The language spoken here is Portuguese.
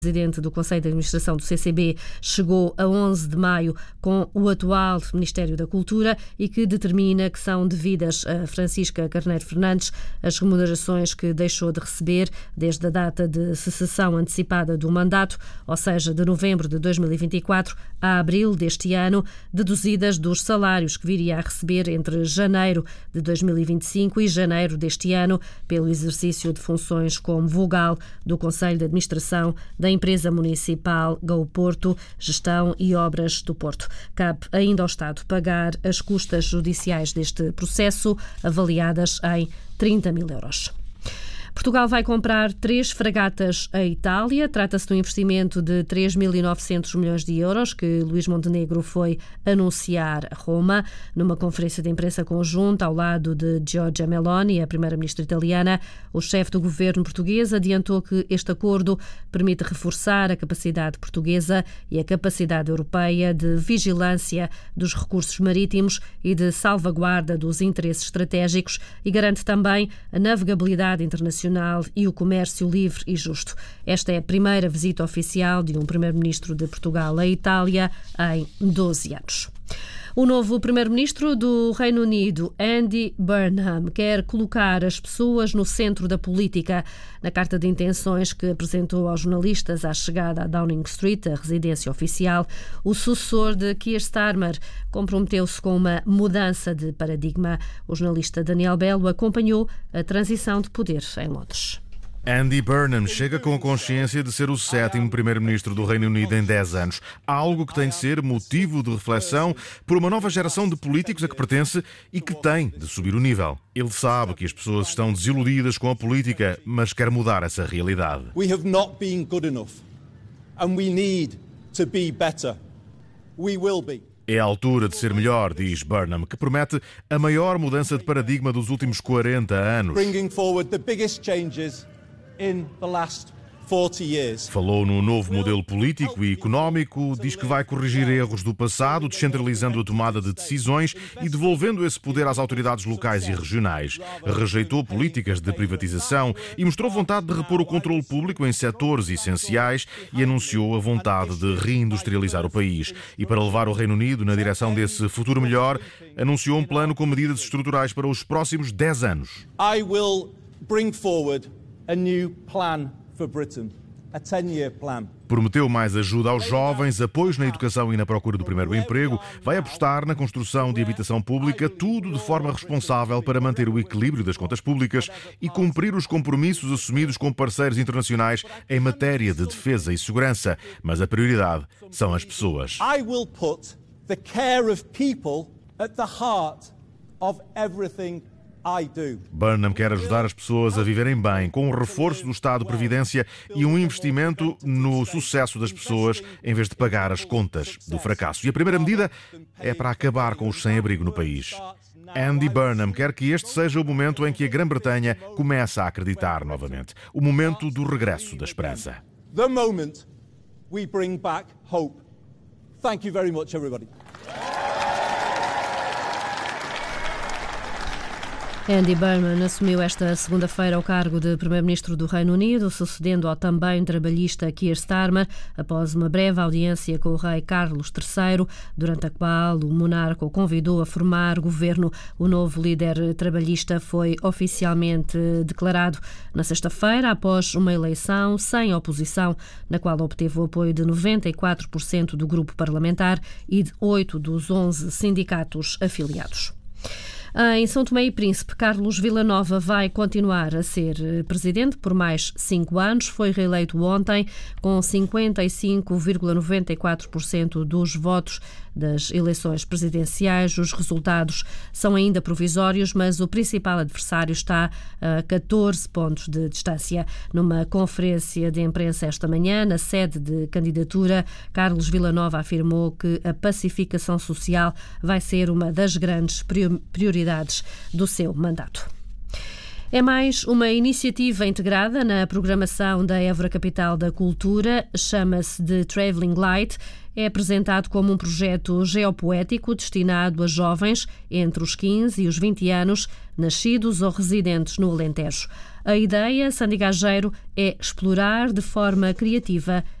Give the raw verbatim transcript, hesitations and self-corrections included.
presidente do Conselho de Administração do C C B chegou a onze de maio com o atual Ministério da Cultura e que determina que são devidas a Francisca Carneiro Fernandes as remunerações que deixou de receber desde a data de cessação antecipada do mandato, ou seja, de novembro de dois mil e vinte e quatro a abril deste ano, deduzidas dos salários que viria a receber entre janeiro de dois mil e vinte e cinco e janeiro deste ano pelo exercício de funções como vogal do Conselho de Administração da Empresa Municipal Go Porto, Gestão e Obras do Porto. Cabe ainda ao Estado pagar as custas judiciais deste processo, avaliadas em trinta mil euros. Portugal vai comprar três fragatas à Itália. Trata-se de um investimento de três mil e novecentos milhões de euros que Luís Montenegro foi anunciar a Roma numa conferência de imprensa conjunta ao lado de Giorgia Meloni, a primeira-ministra italiana. O chefe do governo português adiantou que este acordo permite reforçar a capacidade portuguesa e a capacidade europeia de vigilância dos recursos marítimos e de salvaguarda dos interesses estratégicos e garante também a navegabilidade internacional e o comércio livre e justo. Esta é a primeira visita oficial de um primeiro-ministro de Portugal à Itália em doze anos. O novo primeiro-ministro do Reino Unido, Andy Burnham, quer colocar as pessoas no centro da política. Na carta de intenções que apresentou aos jornalistas à chegada a Downing Street, a residência oficial, o sucessor de Keir Starmer comprometeu-se com uma mudança de paradigma. O jornalista Daniel Belo acompanhou a transição de poder em Londres. Andy Burnham chega com a consciência de ser o sétimo primeiro-ministro do Reino Unido em dez anos. Algo que tem de ser motivo de reflexão por uma nova geração de políticos a que pertence e que tem de subir o nível. Ele sabe que as pessoas estão desiludidas com a política, mas quer mudar essa realidade. We have not been good enough and we need to be better. We will be. É a altura de ser melhor, diz Burnham, que promete a maior mudança de paradigma dos últimos quarenta anos. Bringing forward the biggest changes in the last forty years. Falou no novo modelo político e económico, diz que vai corrigir erros do passado, descentralizando a tomada de decisões e devolvendo esse poder às autoridades locais e regionais. Rejeitou políticas de privatização e mostrou vontade de repor o controle público em setores essenciais e anunciou a vontade de reindustrializar o país. E para levar o Reino Unido na direção desse futuro melhor, anunciou um plano com medidas estruturais para os próximos dez anos. I will bring forward a new plan for Britain, a ten-year plan. Prometeu mais ajuda aos jovens, apoios na educação e na procura do primeiro emprego, vai apostar na construção de habitação pública, tudo de forma responsável para manter o equilíbrio das contas públicas e cumprir os compromissos assumidos com parceiros internacionais em matéria de defesa e segurança. Mas a prioridade são as pessoas. I will put the care of people at the heart of everything I do. Burnham quer ajudar as pessoas a viverem bem, com um reforço do Estado de Previdência e um investimento no sucesso das pessoas, em vez de pagar as contas do fracasso. E a primeira medida é para acabar com os sem-abrigo no país. Andy Burnham quer que este seja o momento em que a Grã-Bretanha começa a acreditar novamente. O momento do regresso da esperança. The moment we bring back hope. Thank you very much, everybody. Andy Burnham assumiu esta segunda-feira o cargo de Primeiro-Ministro do Reino Unido, sucedendo ao também trabalhista Keir Starmer, após uma breve audiência com o rei Carlos terceiro, durante a qual o monarca o convidou a formar governo. O novo líder trabalhista foi oficialmente declarado na sexta-feira, após uma eleição sem oposição, na qual obteve o apoio de noventa e quatro por cento do grupo parlamentar e de oito dos onze sindicatos afiliados. Em São Tomé e Príncipe, Carlos Villanova vai continuar a ser presidente por mais cinco anos. Foi reeleito ontem com cinquenta e cinco vírgula noventa e quatro por cento dos votos das eleições presidenciais. Os resultados são ainda provisórios, mas o principal adversário está a catorze pontos de distância. Numa conferência de imprensa esta manhã, na sede de candidatura, Carlos Villanova afirmou que a pacificação social vai ser uma das grandes prioridades do seu mandato. É mais uma iniciativa integrada na programação da Évora Capital da Cultura, chama-se de Travelling Light. É apresentado como um projeto geopoético destinado a jovens entre os quinze e os vinte anos, nascidos ou residentes no Alentejo. A ideia, Sandy Gageiro, é explorar de forma criativa